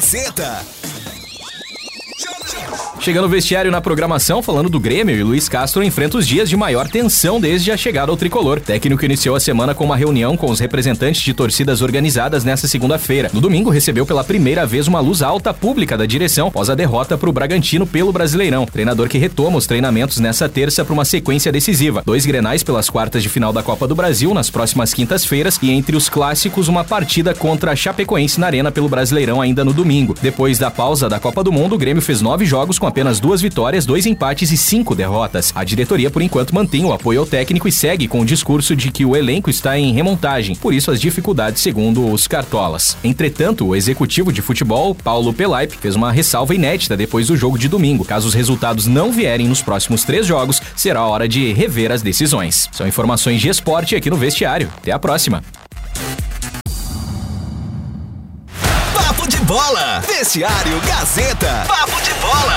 Gazeta. Chegando o vestiário na programação, falando do Grêmio, e Luiz Castro enfrenta os dias de maior tensão desde a chegada ao tricolor. O técnico iniciou a semana com uma reunião com os representantes de torcidas organizadas nesta segunda-feira. No domingo, recebeu pela primeira vez uma luz alta pública da direção após a derrota para o Bragantino pelo Brasileirão. Treinador que retoma os treinamentos nessa terça para uma sequência decisiva. 2 grenais pelas quartas de final da Copa do Brasil nas próximas quintas-feiras e entre os clássicos uma partida contra a Chapecoense na Arena pelo Brasileirão ainda no domingo. Depois da pausa da Copa do Mundo, o Grêmio fez 9 jogos com apenas 2 vitórias, 2 empates e 5 derrotas. A diretoria, por enquanto, mantém o apoio ao técnico e segue com o discurso de que o elenco está em remontagem, por isso as dificuldades, segundo os cartolas. Entretanto, o executivo de futebol, Paulo Pelaipe, fez uma ressalva inédita depois do jogo de domingo. Caso os resultados não vierem nos próximos 3 jogos, será hora de rever as decisões. São informações de esporte aqui no Vestiário. Até a próxima. Papo de bola. Vestiário Gazeta. Papo de bola.